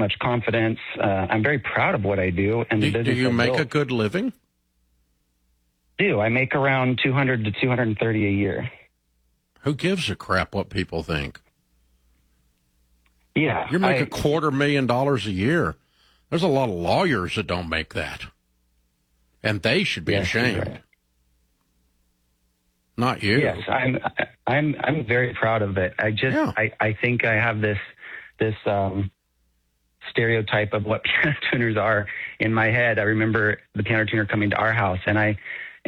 much confidence. I'm very proud of what I do. And do you make a good living? I make around 200 to 230 a year. Who gives a crap what people think? Yeah. You make $250,000 a year. There's a lot of lawyers that don't make that. And they should be ashamed. Right. Not you. Yes, I'm very proud of it. I think I have this stereotype of what piano tuners are in my head. I remember the piano tuner coming to our house, and I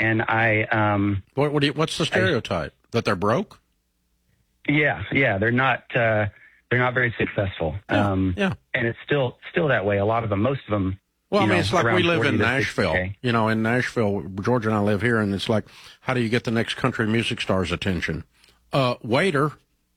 what's the stereotype? That they're broke? Yeah, they're not very successful. And it's still that way. A lot of them, most of them. Well, I mean, it's like we live in Nashville. You know, in Nashville, George and I live here, and it's like, how do you get the next country music star's attention? Waiter.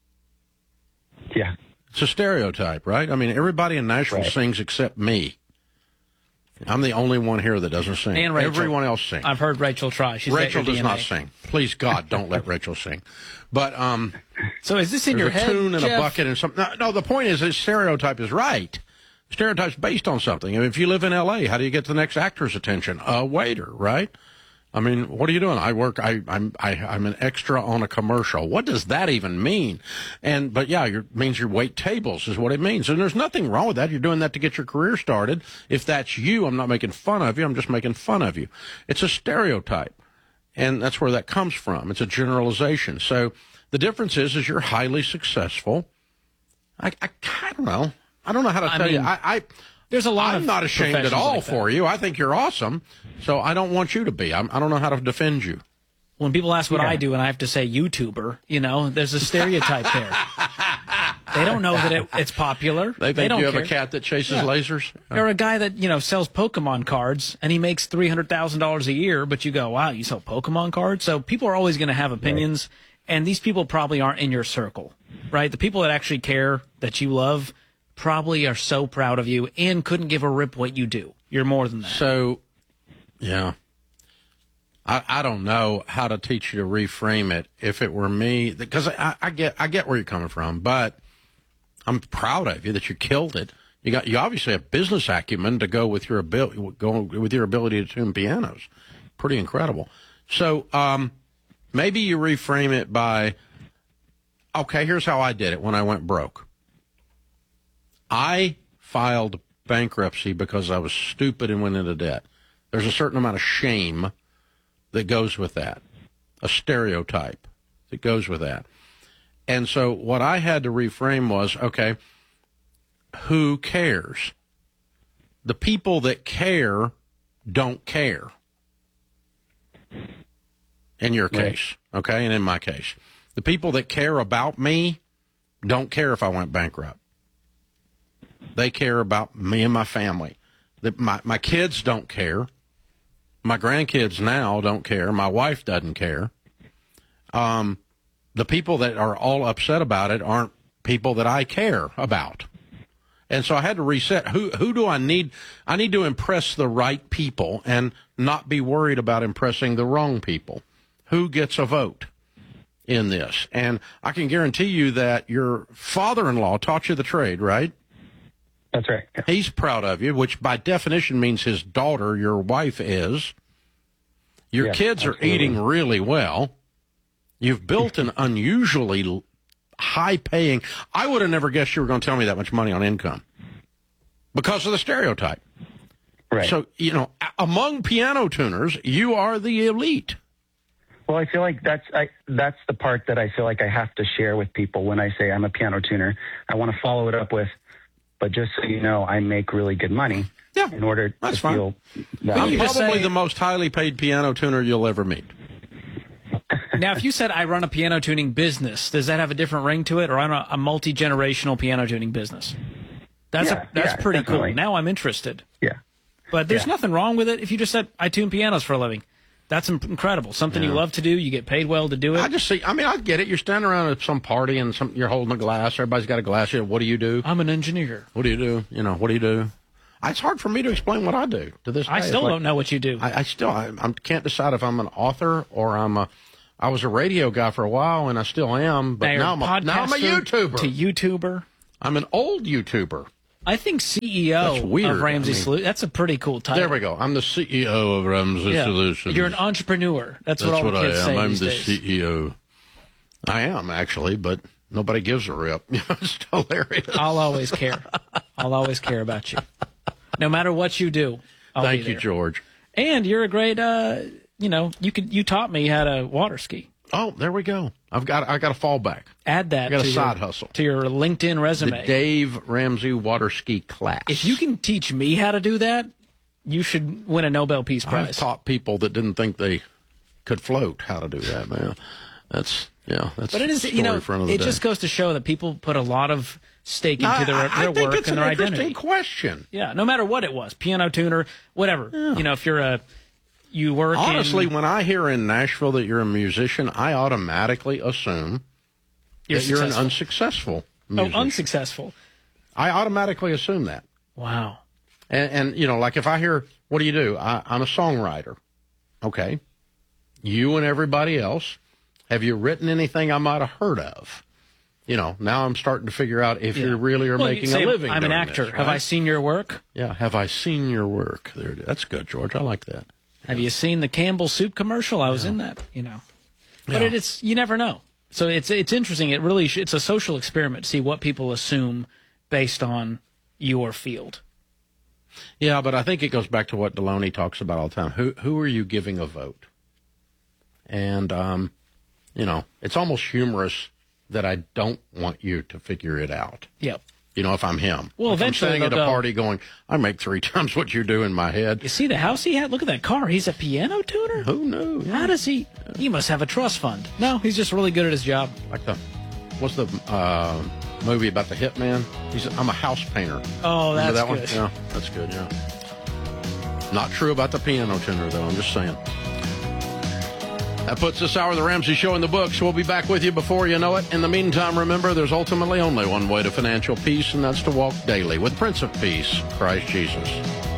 Yeah. It's a stereotype, right? I mean, everybody in Nashville sings except me. I'm the only one here that doesn't sing. And Rachel. Everyone else sings. I've heard Rachel try. Rachel does not sing. Please, God, don't let Rachel sing. But so is this in your head, a tune and Jeff? a bucket and something. No, the point is, this stereotype is right. Stereotype's based on something. If you live in L.A., how do you get the next actor's attention? A waiter, right? I mean, what are you doing? I'm an extra on a commercial. What does that even mean? But it means you wait tables is what it means. And there's nothing wrong with that. You're doing that to get your career started. If that's you, I'm not making fun of you. I'm just making fun of you. It's a stereotype. And that's where that comes from. It's a generalization. So the difference is you're highly successful. I don't know. I don't know how to tell you. There's a lot. I'm not ashamed at all for you. I think you're awesome. So I don't want you to be. I don't know how to defend you. When people ask what I do and I have to say YouTuber, there's a stereotype there. They don't know that it's popular. They think you have a cat that chases lasers? Or a guy that, sells Pokemon cards and he makes $300,000 a year, but you go, wow, you sell Pokemon cards? So people are always going to have opinions, and these people probably aren't in your circle, right? The people that actually care, that you love, probably are so proud of you and couldn't give a rip what you do. You're more than that. So, yeah. I don't know how to teach you to reframe it if it were me, because I get where you're coming from, but I'm proud of you that you killed it. You obviously have business acumen to go with your ability to tune pianos. Pretty incredible. So maybe you reframe it by, okay, here's how I did it when I went broke. I filed bankruptcy because I was stupid and went into debt. There's a certain amount of shame that goes with that, a stereotype that goes with that. And so what I had to reframe was, okay, who cares? The people that care don't care. In your case, okay, and in my case. The people that care about me don't care if I went bankrupt. They care about me and my family. My kids don't care. My grandkids now don't care. My wife doesn't care. The people that are all upset about it aren't people that I care about. And so I had to reset. Who do I need? I need to impress the right people and not be worried about impressing the wrong people. Who gets a vote in this? And I can guarantee you that your father-in-law taught you the trade, right? That's right. Yeah. He's proud of you, which by definition means his daughter, your wife, is. Your kids are eating really well. You've built an unusually high-paying... I would have never guessed you were going to tell me that much money on income because of the stereotype. Right. So, among piano tuners, you are the elite. Well, I feel like that's the part that I feel like I have to share with people when I say I'm a piano tuner. I want to follow it up with, but just so you know, I make really good money in order to feel that. I'm probably the most highly paid piano tuner you'll ever meet. Now, if you said I run a piano tuning business, does that have a different ring to it, or I'm a multi-generational piano tuning business? That's pretty definitely cool. Now I'm interested. Yeah. But there's nothing wrong with it if you just said I tune pianos for a living. That's incredible. Something you love to do. You get paid well to do it. I get it. You're standing around at some party and you're holding a glass. Everybody's got a glass. What do you do? I'm an engineer. What do you do? What do you do? It's hard for me to explain what I do to this day. I still don't know what you do. I can't decide if I'm an author or I was a radio guy for a while and I still am, but now I'm a YouTuber. To YouTuber. I'm an old YouTuber. I think CEO of Ramsey Solutions. That's a pretty cool title. There we go. I'm the CEO of Ramsey Solutions. You're an entrepreneur. That's what all the kids say. I'm the days. CEO. I am, actually, but nobody gives a rip. It's hilarious. I'll always care. I'll always care about you. No matter what you do. Thank you, George. And you're a great, you taught me how to water ski. Oh, there we go. I got a fallback. Add that. I got a side hustle to your LinkedIn resume. The Dave Ramsey water ski class. If you can teach me how to do that, you should win a Nobel Peace Prize. I've taught people that didn't think they could float how to do that, man. That's but it is, it just goes to show that people put a lot of stake into their work and their identity. I think it's an interesting question. Yeah, no matter what it was, piano tuner, whatever. Yeah. If you work honestly, when I hear in Nashville that you're a musician, I automatically assume that you're an unsuccessful musician. Oh, unsuccessful. I automatically assume that. Wow. And like if I hear, what do you do? I'm a songwriter. Okay. You and everybody else, have you written anything I might have heard of? Now I'm starting to figure out if you really are making a living. I'm an actor. This, right? Have I seen your work? Yeah. Have I seen your work? There it is. That's good, George. I like that. Have you seen the Campbell soup commercial? I was in that, But it's you never know. So it's interesting. It really it's a social experiment to see what people assume based on your field. Yeah, but I think it goes back to what Deloney talks about all the time. Who are you giving a vote? And it's almost humorous that I don't want you to figure it out. Yep. If I'm him. Well, eventually I'm staying at a party going, I make 3 times what you do in my head. You see the house he had? Look at that car. He's a piano tuner? Who knew? How does he? He must have a trust fund. No, he's just really good at his job. Like what's the movie about the hitman? I'm a house painter. Oh, that's that good. One? Yeah, that's good, yeah. Not true about the piano tuner, though. I'm just saying. That puts this hour of the Ramsey Show in the books. We'll be back with you before you know it. In the meantime, remember, there's ultimately only one way to financial peace, and that's to walk daily with Prince of Peace, Christ Jesus.